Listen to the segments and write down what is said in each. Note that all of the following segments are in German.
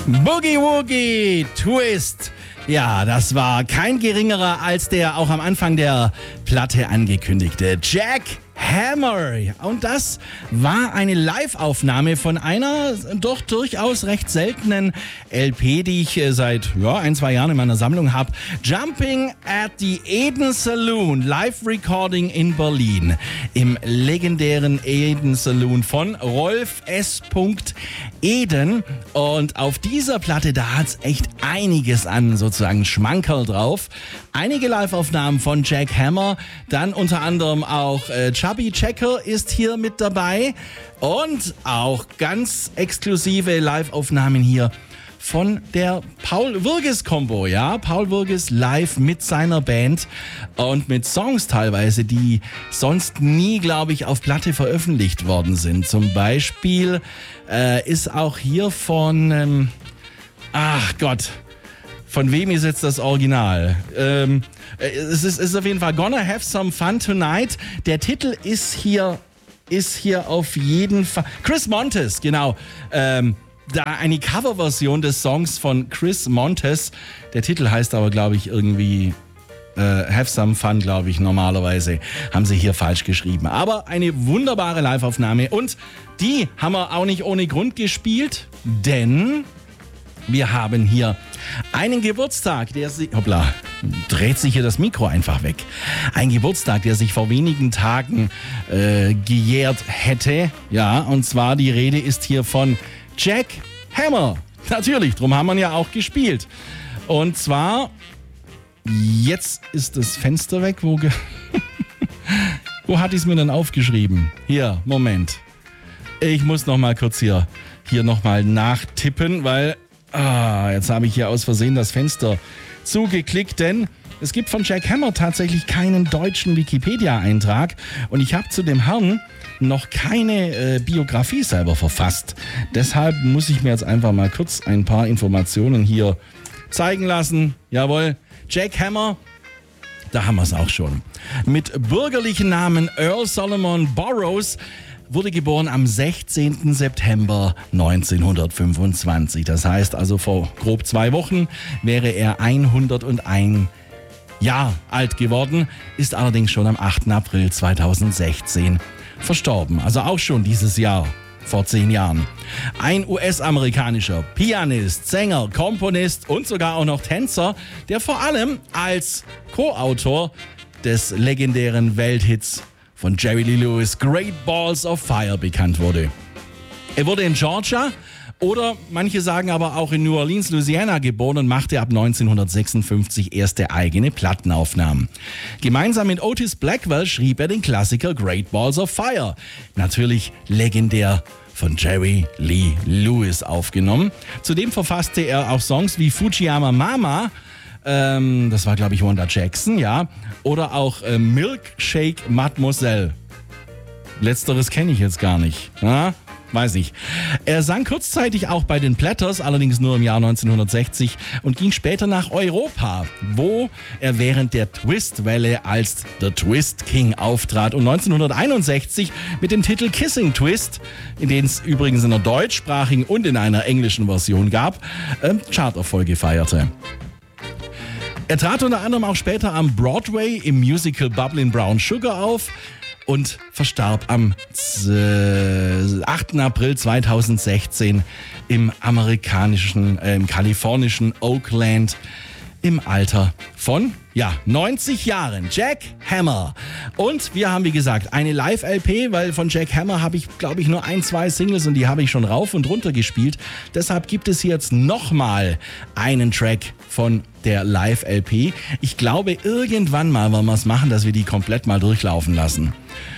Boogie Woogie Twist. Ja, das war kein geringerer als der auch am Anfang der Platte angekündigte Jack Hammer. Und das war eine Live-Aufnahme von einer doch durchaus recht seltenen LP, die ich seit 1-2 Jahren in meiner Sammlung habe. Jumping at the Eden Saloon, Live-Recording in Berlin. Im legendären Eden Saloon von Rolf S. Eden. Und auf dieser Platte, da hat es echt einiges an sozusagen Schmankerl drauf. Einige Live-Aufnahmen von Jack Hammer, dann unter anderem auch Chubby Checker ist hier mit dabei und auch ganz exklusive Live-Aufnahmen hier von der Paul Wirges-Kombo, ja, Paul Wirges live mit seiner Band und mit Songs teilweise, die sonst nie, glaube ich, auf Platte veröffentlicht worden sind. Zum Beispiel ist auch hier von, von wem ist jetzt das Original? Es ist auf jeden Fall Gonna Have Some Fun Tonight. Der Titel ist hier auf jeden Fall Chris Montes, genau. Da eine Coverversion des Songs von Chris Montes. Der Titel heißt aber, glaube ich, irgendwie Have Some Fun, glaube ich, normalerweise. Haben sie hier falsch geschrieben. Aber eine wunderbare Liveaufnahme. Und die haben wir auch nicht ohne Grund gespielt, denn wir haben hier einen Geburtstag, der sich... Hoppla, dreht sich hier das Mikro einfach weg. Ein Geburtstag, der sich vor wenigen Tagen gejährt hätte. Ja, und zwar die Rede ist hier von Jack Hammer. Natürlich, drum haben wir ja auch gespielt. Und zwar... Jetzt ist das Fenster weg. Wo hatte ich es mir denn aufgeschrieben? Hier, Moment. Ich muss noch mal kurz hier noch mal nachtippen, weil jetzt habe ich hier aus Versehen das Fenster zugeklickt, denn es gibt von Jack Hammer tatsächlich keinen deutschen Wikipedia-Eintrag und ich habe zu dem Herrn noch keine Biografie selber verfasst. Deshalb muss ich mir jetzt einfach mal kurz ein paar Informationen hier zeigen lassen. Jawohl. Jack Hammer, da haben wir es auch schon. Mit bürgerlichen Namen Earl Solomon Burroughs, wurde geboren am 16. September 1925. Das heißt also vor grob 2 Wochen wäre er 101 Jahre alt geworden, ist allerdings schon am 8. April 2016 verstorben. Also auch schon dieses Jahr. Vor 10 Jahren. Ein US-amerikanischer Pianist, Sänger, Komponist und sogar auch noch Tänzer, der vor allem als Co-Autor des legendären Welthits von Jerry Lee Lewis Great Balls of Fire bekannt wurde. Er wurde in Georgia oder manche sagen aber auch in New Orleans, Louisiana geboren und machte ab 1956 erste eigene Plattenaufnahmen. Gemeinsam mit Otis Blackwell schrieb er den Klassiker Great Balls of Fire. Natürlich legendär von Jerry Lee Lewis aufgenommen. Zudem verfasste er auch Songs wie Fujiyama Mama, das war glaube ich Wanda Jackson, ja, oder auch Milkshake Mademoiselle. Letzteres kenne ich jetzt gar nicht. Ja? Weiß ich. Er sang kurzzeitig auch bei den Platters, allerdings nur im Jahr 1960 und ging später nach Europa, wo er während der Twist-Welle als The Twist King auftrat und 1961 mit dem Titel Kissing Twist, in den es übrigens in einer deutschsprachigen und in einer englischen Version gab, Charterfolge feierte. Er trat unter anderem auch später am Broadway im Musical Bubbling Brown Sugar auf und verstarb am 8. April 2016 im kalifornischen Oakland im Alter von 90 Jahren. Jack Hammer. Und wir haben, wie gesagt, eine Live-LP, weil von Jack Hammer habe ich, glaube ich, nur 1-2 Singles und die habe ich schon rauf und runter gespielt. Deshalb gibt es jetzt nochmal einen Track von der Live-LP. Ich glaube, irgendwann mal wollen wir es machen, dass wir die komplett mal durchlaufen lassen.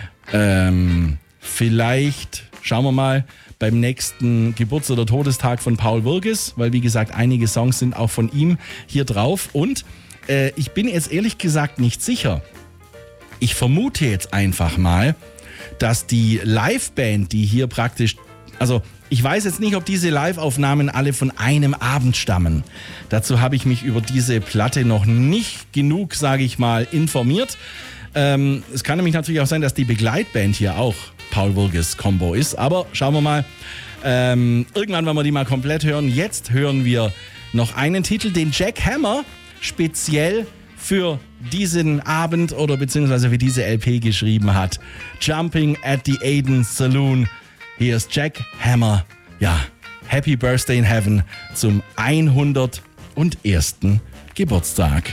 Vielleicht, schauen wir mal, beim nächsten Geburts- oder Todestag von Paul Wirges, weil wie gesagt, einige Songs sind auch von ihm hier drauf und ich bin jetzt ehrlich gesagt nicht sicher. Ich vermute jetzt einfach mal, dass die Liveband, die hier praktisch, also ich weiß jetzt nicht, ob diese Live-Aufnahmen alle von einem Abend stammen. Dazu habe ich mich über diese Platte noch nicht genug, sage ich mal, informiert. Es kann nämlich natürlich auch sein, dass die Begleitband hier auch Paul Wirges Combo ist, aber schauen wir mal. Irgendwann werden wir die mal komplett hören. Jetzt hören wir noch einen Titel, den Jack Hammer speziell für diesen Abend oder beziehungsweise für diese LP geschrieben hat. Jumping at the Aiden Saloon. Hier ist Jack Hammer. Ja, Happy Birthday in Heaven zum 101. Geburtstag.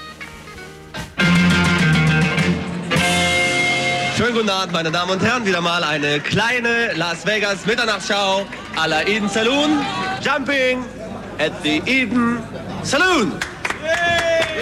Schönen guten Abend, meine Damen und Herren. Wieder mal eine kleine Las Vegas Mitternachtsschau à la Eden Saloon. Jumping at the Eden Saloon.